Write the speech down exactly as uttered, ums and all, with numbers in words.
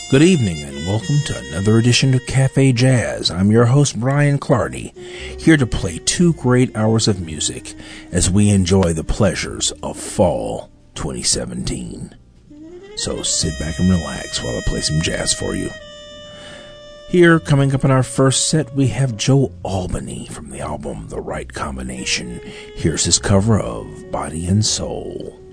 Good evening and welcome to another edition of Cafe Jazz. I'm your host Brian Clardy, here to play two great hours of music as we enjoy the pleasures of fall twenty seventeen. So sit back and relax while I play some jazz for you. Here, coming up in our first set, we have Joe Albany from the album The Right Combination. Here's his cover of Body and Soul.